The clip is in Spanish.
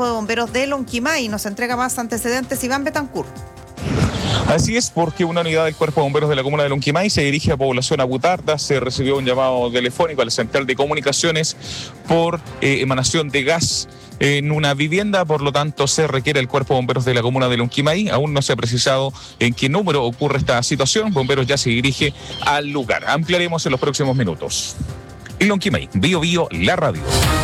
Cuerpo de Bomberos de Lonquimay. Nos entrega más antecedentes Iván Betancourt. Así es, porque una unidad del Cuerpo de Bomberos de la comuna de Lonquimay se dirige a población Agutarda. Se recibió un llamado telefónico a la central de comunicaciones por emanación de gas en una vivienda, por lo tanto se requiere el Cuerpo de Bomberos de la comuna de Lonquimay. Aún no se ha precisado en qué número ocurre esta situación. Bomberos ya se dirige al lugar. Ampliaremos en los próximos minutos. En Lonquimay, Bio Bio, la radio.